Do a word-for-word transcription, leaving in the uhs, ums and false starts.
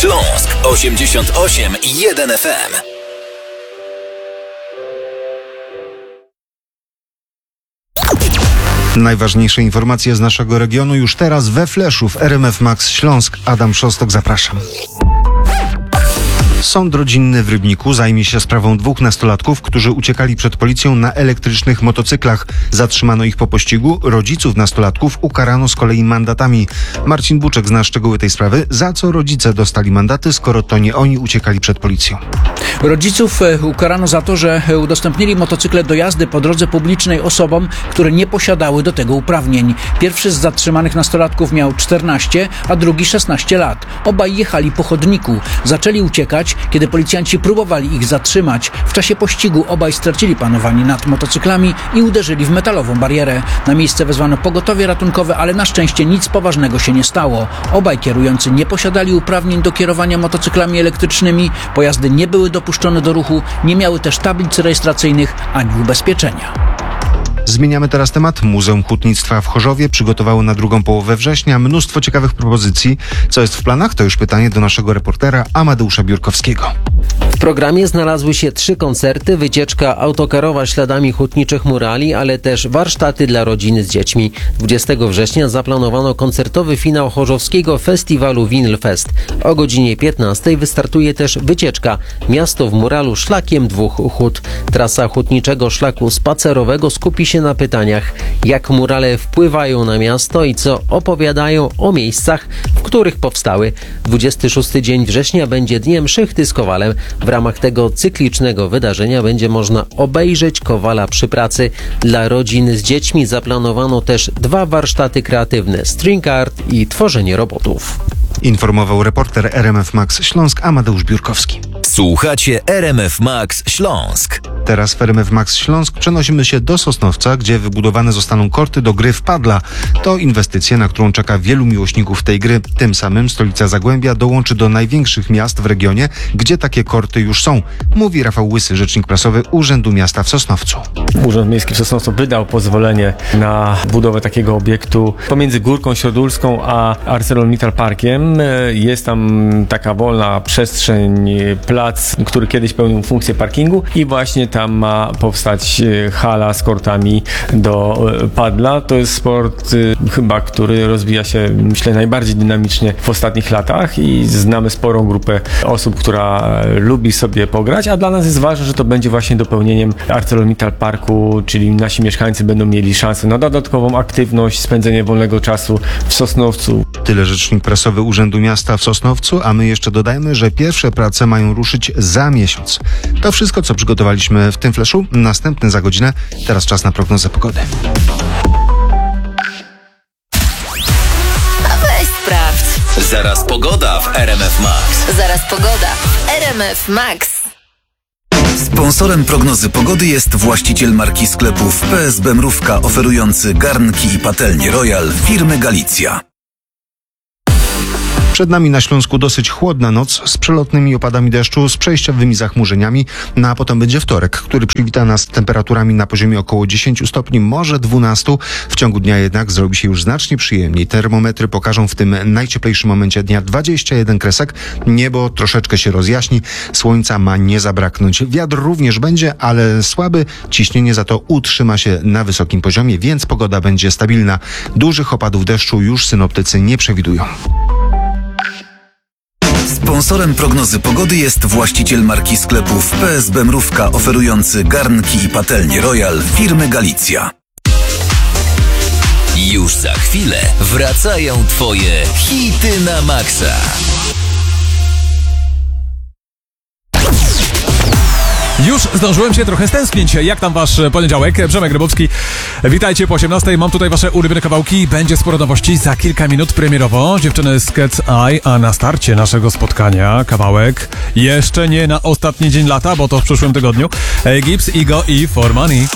Śląsk osiemdziesiąt osiem i jeden F M. Najważniejsze informacje z naszego regionu już teraz we Fleszu w R M F Max Śląsk. Adam Szostok, zapraszam. Sąd rodzinny w Rybniku zajmie się sprawą dwóch nastolatków, którzy uciekali przed policją na elektrycznych motocyklach. Zatrzymano ich po pościgu. Rodziców nastolatków ukarano z kolei mandatami. Marcin Buczek zna szczegóły tej sprawy. Za co rodzice dostali mandaty, skoro to nie oni uciekali przed policją? Rodziców ukarano za to, że udostępnili motocykle do jazdy po drodze publicznej osobom, które nie posiadały do tego uprawnień. Pierwszy z zatrzymanych nastolatków miał czternaście, a drugi szesnaście lat. Obaj jechali po chodniku. Zaczęli uciekać, kiedy policjanci próbowali ich zatrzymać. W czasie pościgu obaj stracili panowanie nad motocyklami i uderzyli w metalową barierę. Na miejsce wezwano pogotowie ratunkowe, ale na szczęście nic poważnego się nie stało. Obaj kierujący nie posiadali uprawnień do kierowania motocyklami elektrycznymi, pojazdy nie były dopuszczone do ruchu, nie miały też tablic rejestracyjnych ani ubezpieczenia. Zmieniamy teraz temat. Muzeum Hutnictwa w Chorzowie przygotowało na drugą połowę września mnóstwo ciekawych propozycji. Co jest w planach? To już pytanie do naszego reportera Amadeusza Biurkowskiego. W programie znalazły się trzy koncerty, wycieczka autokarowa śladami hutniczych murali, ale też warsztaty dla rodziny z dziećmi. dwudziestego września zaplanowano koncertowy finał chorzowskiego festiwalu Vinyl Fest. O godzinie piętnastej wystartuje też wycieczka Miasto w muralu szlakiem dwóch hut. Trasa hutniczego szlaku spacerowego skupi się na pytaniach, jak murale wpływają na miasto i co opowiadają o miejscach, w których powstały. dwudziesty szósty dzień września będzie dniem Szychty z Kowalem. W ramach tego cyklicznego wydarzenia będzie można obejrzeć Kowala przy pracy. Dla rodzin z dziećmi zaplanowano też dwa warsztaty kreatywne, string art i tworzenie robotów. Informował reporter R M F Max Śląsk Amadeusz Biurkowski. Słuchacie R M F Max Śląsk. Teraz w R M F Max Śląsk przenosimy się do Sosnowca, gdzie wybudowane zostaną korty do gry w padla. To inwestycja, na którą czeka wielu miłośników tej gry. Tym samym stolica Zagłębia dołączy do największych miast w regionie, gdzie takie korty już są. Mówi Rafał Łysy, rzecznik prasowy Urzędu Miasta w Sosnowcu. Urząd Miejski w Sosnowcu wydał pozwolenie na budowę takiego obiektu pomiędzy Górką Śródulską a ArcelorMittal Parkiem. Jest tam taka wolna przestrzeń, plac, który kiedyś pełnił funkcję parkingu i właśnie tam ma powstać hala z kortami do padla. To jest sport chyba, który rozwija się, myślę, najbardziej dynamicznie w ostatnich latach i znamy sporą grupę osób, która lubi sobie pograć, a dla nas jest ważne, że to będzie właśnie dopełnieniem ArcelorMittal Parku, czyli nasi mieszkańcy będą mieli szansę na dodatkową aktywność, spędzenie wolnego czasu w Sosnowcu. Tyle rzecznik prasowy Urzędu Miasta w Sosnowcu, a my jeszcze dodajmy, że pierwsze prace mają ruszyć za miesiąc. To wszystko, co przygotowaliśmy w tym fleszu. Następny za godzinę. Teraz czas na prognozę pogody. Weź sprawdź. Zaraz pogoda w R M F Max. Zaraz pogoda w R M F Max. Sponsorem prognozy pogody jest właściciel marki sklepów P S B Mrówka, oferujący garnki i patelnie Royal firmy Galicja. Przed nami na Śląsku dosyć chłodna noc z przelotnymi opadami deszczu, z przejściowymi zachmurzeniami, no a potem będzie wtorek, który przywita nas temperaturami na poziomie około dziesięć stopni, może dwanaście. W ciągu dnia jednak zrobi się już znacznie przyjemniej. Termometry pokażą w tym najcieplejszym momencie dnia dwadzieścia jeden kresek. Niebo troszeczkę się rozjaśni, słońca ma nie zabraknąć. Wiatr również będzie, ale słaby. Ciśnienie za to utrzyma się na wysokim poziomie, więc pogoda będzie stabilna. Dużych opadów deszczu już synoptycy nie przewidują. Sponsorem prognozy pogody jest właściciel marki sklepów P S B Mrówka, oferujący garnki i patelnie Royal firmy Galicja. Już za chwilę wracają Twoje hity na maksa. Już zdążyłem się trochę stęsknić. Jak tam wasz poniedziałek? Przemek Rybowski. Witajcie po osiemnastej. Mam tutaj wasze ulubione kawałki. Będzie sporo nowości. Za kilka minut premierowo. Dziewczyny z Cat's Eye, a na starcie naszego spotkania kawałek jeszcze nie na ostatni dzień lata, bo to w przyszłym tygodniu. Gibbs, Ego i For Money.